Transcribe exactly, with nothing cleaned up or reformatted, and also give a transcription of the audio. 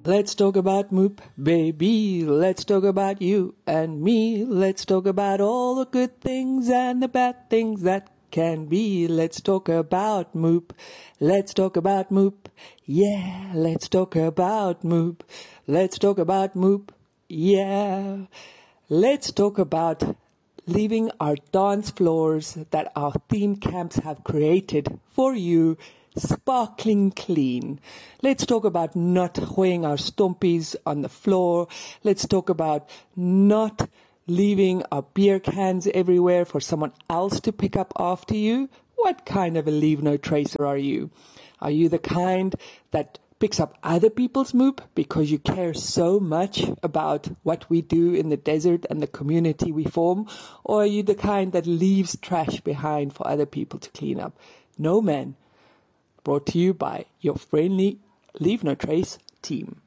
Let's talk about Moop, baby. Let's talk about you and me. Let's talk about all the good things and the bad things that can be. Let's talk about Moop. Let's talk about Moop. Yeah, let's talk about Moop. Let's talk about Moop. Yeah. Let's talk about leaving our dance floors that our theme camps have created for you sparkling clean. Let's talk about not weighing our stompies on the floor. Let's talk about not leaving our beer cans everywhere for someone else to pick up after you. What kind of a leave no tracer are you? Are you the kind that picks up other people's Moop because you care so much about what we do in the desert and the community we form? Or are you the kind that leaves trash behind for other people to clean up? No, man. Brought to you by your friendly Leave No Trace team.